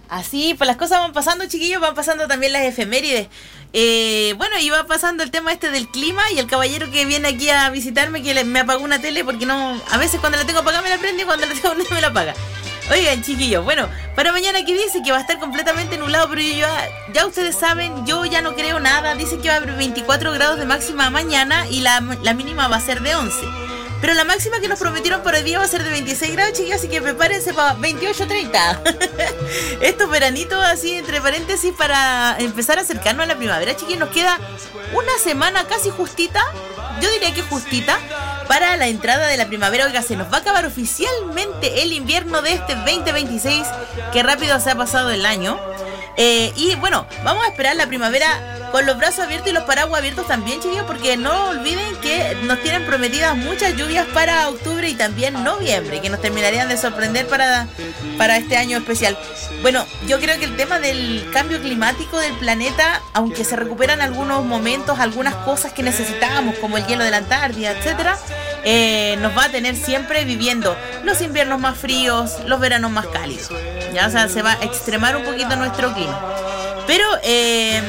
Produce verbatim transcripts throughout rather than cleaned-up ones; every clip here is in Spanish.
Así, pues las cosas van pasando, chiquillos, van pasando también las efemérides. Eh, bueno, y va pasando el tema este del clima y el caballero que viene aquí a visitarme que le, me apagó una tele porque no, a veces cuando la tengo apagada me la prende y cuando la tengo prendida me la apaga. Oigan, chiquillos, bueno, para mañana aquí dice que va a estar completamente nublado, pero yo ya, ya ustedes saben, yo ya no creo nada. Dice que va a haber veinticuatro grados de máxima mañana y la, la mínima va a ser de once. Pero la máxima que nos prometieron por el día va a ser de veintiséis grados, chiquillos, así que prepárense para veintiocho treinta. Estos veranitos así, entre paréntesis, para empezar a acercarnos a la primavera, chiquillos. Nos queda una semana casi justita, yo diría que justita, para la entrada de la primavera. Oiga, se nos va a acabar oficialmente el invierno de este veinte veintiséis, que rápido se ha pasado el año. Eh, y bueno, vamos a esperar la primavera con los brazos abiertos y los paraguas abiertos también, chiquillos, porque no olviden que nos tienen prometidas muchas lluvias para octubre y también noviembre, que nos terminarían de sorprender para, para este año especial. Bueno, yo creo que el tema del cambio climático del planeta, aunque se recuperan algunos momentos, algunas cosas que necesitábamos, como el hielo de la Antártida, etcétera, eh, nos va a tener siempre viviendo los inviernos más fríos, los veranos más cálidos. Ya, o sea, se va a extremar un poquito nuestro clima. Pero eh,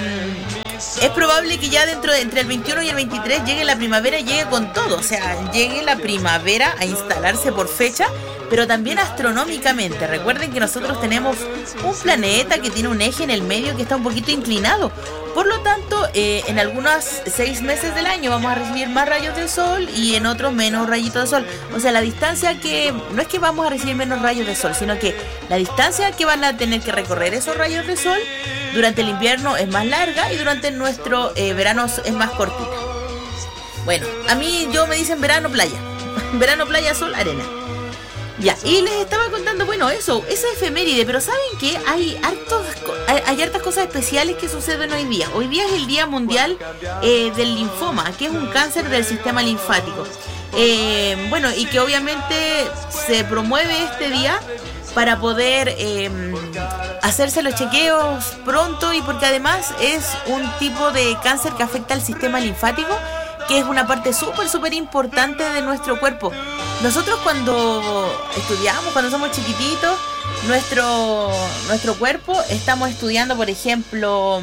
es probable que ya dentro de entre el veintiuno y el veintitrés llegue la primavera, llegue con todo. O sea, llegue la primavera a instalarse por fecha, pero también astronómicamente. Recuerden que nosotros tenemos un planeta que tiene un eje en el medio que está un poquito inclinado. Por lo tanto, eh, en algunos seis meses del año vamos a recibir más rayos del sol y en otros menos rayitos de sol. O sea, la distancia que... No es que vamos a recibir menos rayos de sol, sino que la distancia que van a tener que recorrer esos rayos de sol durante el invierno es más larga y durante nuestro eh, verano es más cortita. Bueno, a mí yo me dicen verano, playa. Verano, playa, sol, arena. Ya, y les estaba contando, bueno, eso, esa efeméride, pero ¿saben qué? Hay hartos, hay, hay hartas cosas especiales que suceden hoy día. Hoy día es el Día Mundial eh, del Linfoma, que es un cáncer del sistema linfático. Eh, bueno, y que obviamente se promueve este día para poder eh, hacerse los chequeos pronto y porque además es un tipo de cáncer que afecta al sistema linfático, que es una parte súper, súper importante de nuestro cuerpo. Nosotros cuando estudiamos, cuando somos chiquititos, nuestro, nuestro cuerpo, estamos estudiando, por ejemplo,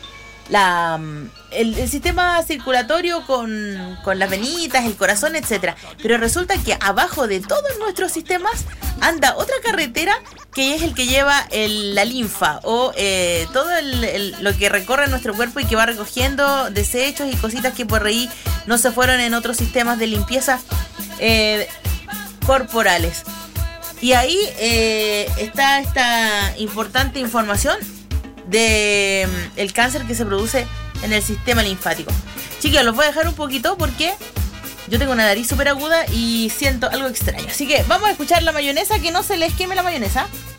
la, el, el sistema circulatorio con, con las venitas, el corazón, etcétera. Pero resulta que abajo de todos nuestros sistemas anda otra carretera que es el que lleva el, la linfa o eh, todo el, el, lo que recorre nuestro cuerpo y que va recogiendo desechos y cositas que por ahí no se fueron en otros sistemas de limpieza eh, corporales. Y ahí eh, está esta importante información de mm, el cáncer que se produce en el sistema linfático. Chicos, los voy a dejar un poquito porque yo tengo una nariz súper aguda y siento algo extraño. Así que vamos a escuchar la mayonesa, que no se les queme la mayonesa.